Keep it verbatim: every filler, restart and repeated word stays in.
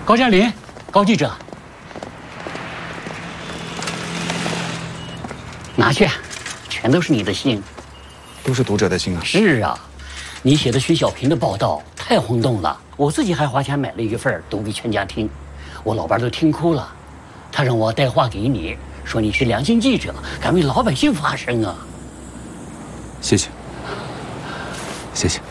高加林，高记者，拿去，全都是你的信， 都是读者的信啊。 是啊，你写的徐小平的报道太轰动了，我自己还花钱买了一份读给全家听，我老伴都听哭了，他让我带话给你，说你是良心记者，敢为老百姓发声啊。 谢谢，谢谢。